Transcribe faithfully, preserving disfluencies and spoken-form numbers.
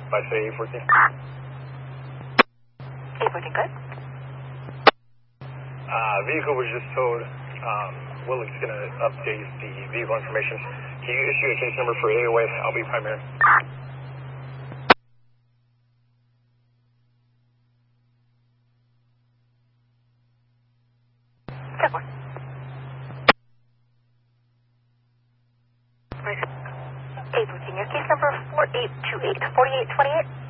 By say eight fourteen. eight fourteen, good. Uh, vehicle was just towed. Um, Willick's going to update the vehicle information. Can you issue a case number for A O A? I'll be primary. Step one. eight fourteen, your case number four eight two eight, forty-eight twenty-eight.